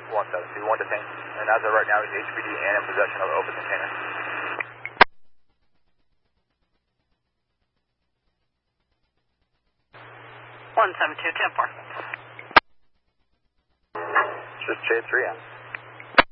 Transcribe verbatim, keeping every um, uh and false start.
one seven two one detained. And as of right now, he's H P D and in possession of the open container. one seven two, ten four. Just J three on.